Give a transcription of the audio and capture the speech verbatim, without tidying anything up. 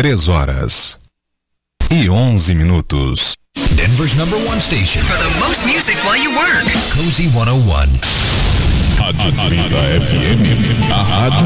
três horas e onze minutos. Denver's number one station for the most music while you work. Cozy cento e um. Rádio Trinta F M, a rádio